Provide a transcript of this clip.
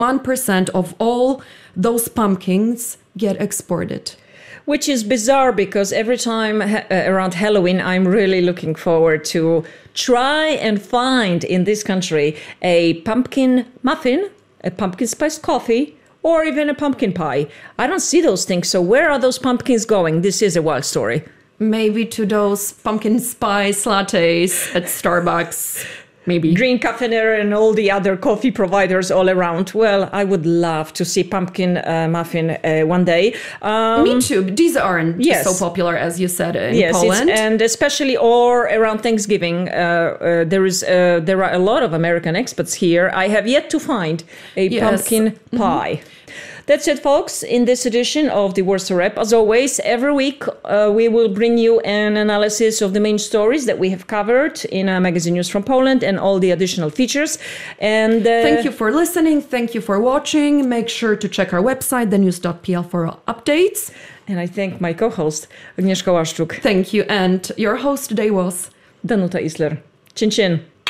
1% of all those pumpkins get exported. Which is bizarre because every time around Halloween, I'm really looking forward to try and find in this country a pumpkin muffin, a pumpkin spice coffee, or even a pumpkin pie. I don't see those things. So where are those pumpkins going? This is a wild story. Maybe to those pumpkin spice lattes at Starbucks. Maybe. Green Caffeinaire and all the other coffee providers all around. Well, I would love to see pumpkin muffin one day. Me too. These aren't so popular as you said in Poland. And especially or around Thanksgiving, there are a lot of American expats here. I have yet to find a pumpkin pie. That's it, folks, in this edition of the Warsaw Rep. As always, every week we will bring you an analysis of the main stories that we have covered in Magazine News from Poland and all the additional features. And thank you for listening. Thank you for watching. Make sure to check our website, thenews.pl, for updates. And I thank my co-host, Agnieszka Łaszczuk. Thank you. And your host today was Danuta Isler. Chin chin.